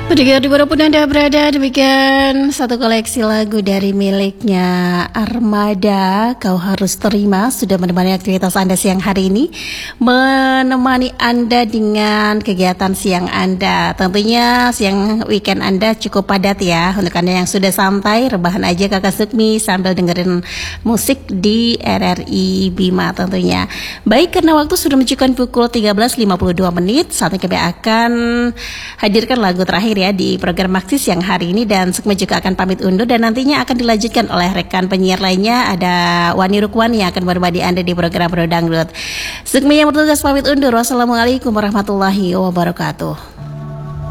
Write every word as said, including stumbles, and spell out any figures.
Pendengar dimanapun Anda berada, demikian satu koleksi lagu dari miliknya Armada. Kau harus terima sudah menemani aktivitas Anda siang hari ini, menemani Anda dengan kegiatan siang Anda. Tentunya siang weekend Anda cukup padat ya. Untuk Anda yang sudah santai, rebahan aja Kakak Sukmi sambil dengerin musik di R R I Bima tentunya. Baik, karena waktu sudah menunjukkan pukul tiga belas lima puluh dua menit, saatnya kami akan hadirkan lagu terakhir ya di program Maxis yang hari ini, dan Sukma juga akan pamit undur dan nantinya akan dilanjutkan oleh rekan penyiar lainnya. Ada Wani Rukwani yang akan berbagi Anda di program Bro Dangdut. Sukma yang bertugas pamit undur. Wassalamualaikum warahmatullahi wabarakatuh.